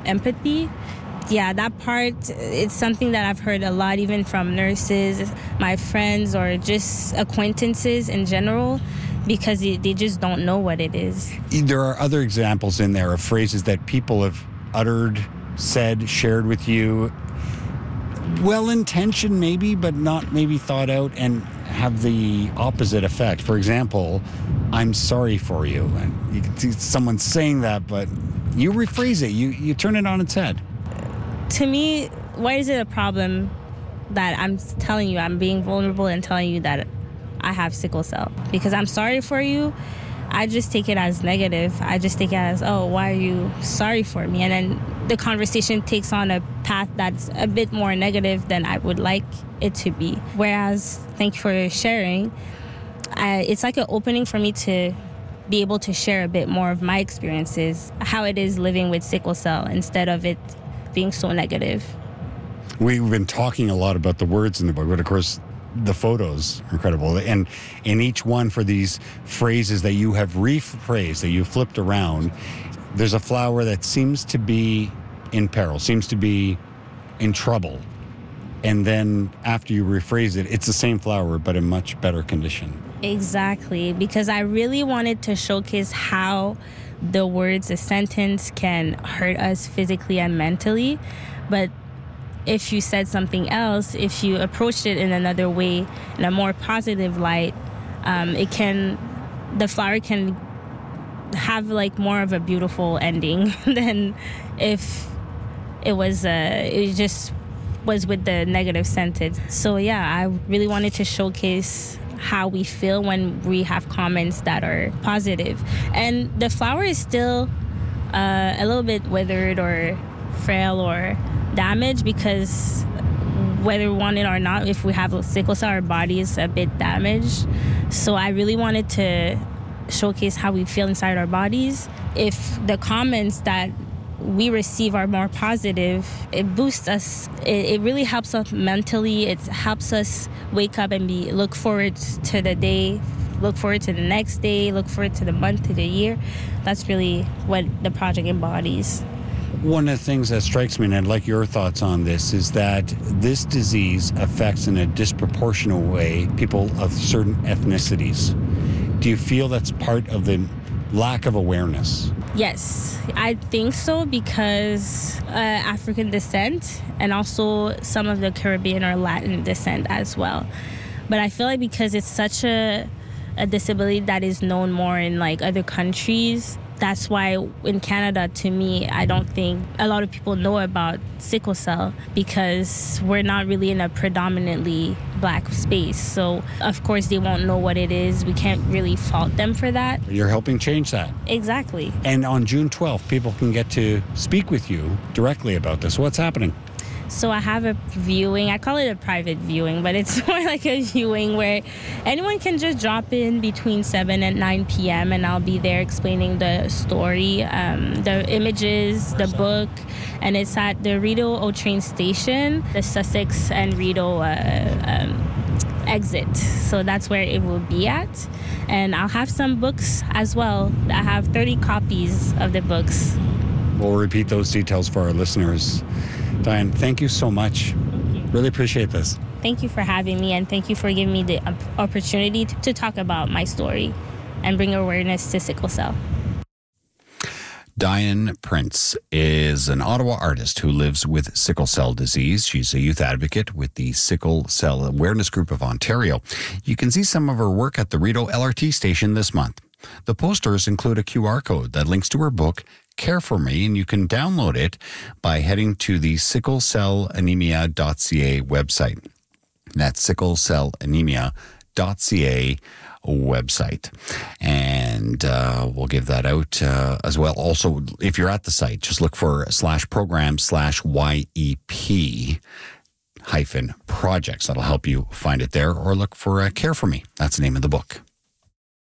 empathy. Yeah, that part, it's something that I've heard a lot, even from nurses, my friends, or just acquaintances in general, because they just don't know what it is. There are other examples in there of phrases that people have uttered, said, shared with you, well-intentioned maybe, but not maybe thought out, and have the opposite effect. For example, I'm sorry for you. And you can see someone saying that, but you rephrase it. You turn it on its head. To me, why is it a problem that I'm telling you, I'm being vulnerable and telling you that I have sickle cell? Because I'm sorry for you, I just take it as negative. I just take it as, oh, why are you sorry for me? And then the conversation takes on a path that's a bit more negative than I would like it to be. Whereas, thank you for sharing, it's like an opening for me to be able to share a bit more of my experiences, how it is living with sickle cell, instead of it being so negative. We've been talking a lot about the words in the book, but of course, the photos are incredible. And in each one, for these phrases that you have rephrased, that you flipped around, there's a flower that seems to be in peril, seems to be in trouble. And then after you rephrase it, it's the same flower, but in much better condition. Exactly, because I really wanted to showcase how the words, a sentence, can hurt us physically and mentally. But if you said something else, if you approached it in another way, in a more positive light, the flower can have like more of a beautiful ending than if it just was with the negative sentence. So yeah, I really wanted to showcase how we feel when we have comments that are positive. And the flower is still a little bit withered or frail or damaged, because whether we want it or not, if we have a sickle cell, our body is a bit damaged. So I really wanted to showcase how we feel inside our bodies. If the comments that we receive are more positive, it boosts us. It really helps us mentally. It helps us wake up and look forward to the day, look forward to the next day, look forward to the month, to the year. That's really what the project embodies. One of the things that strikes me, and I'd like your thoughts on this, is that this disease affects in a disproportionate way people of certain ethnicities. Do you feel that's part of the lack of awareness? Yes, I think so, because African descent and also some of the Caribbean or Latin descent as well. But I feel like because it's such a disability that is known more in like other countries, that's why in Canada, to me, I don't think a lot of people know about sickle cell, because we're not really in a predominantly Black space. So, of course, they won't know what it is. We can't really fault them for that. You're helping change that. Exactly. And on June 12th, people can get to speak with you directly about this. What's happening? So I have a viewing. I call it a private viewing, but it's more like a viewing where anyone can just drop in between 7 and 9 p.m. and I'll be there explaining the story, the images, the book, and it's at the Rideau O-Train station, the Sussex and Rideau exit. So that's where it will be at. And I'll have some books as well. I have 30 copies of the books. We'll repeat those details for our listeners. Diane, thank you so much. Really appreciate this. Thank you for having me, and thank you for giving me the opportunity to talk about my story and bring awareness to sickle cell. Diane Prince is an Ottawa artist who lives with sickle cell disease. She's a youth advocate with the Sickle Cell Awareness Group of Ontario. You can see some of her work at the Rideau LRT station this month. The posters include a QR code that links to her book, Care for Me, and you can download it by heading to the sicklecellanemia.ca website. That's sicklecellanemia.ca website. And we'll give that out as well. Also, if you're at the site, just look for /program/YEP-projects. That'll help you find it there, or look for Care for Me. That's the name of the book.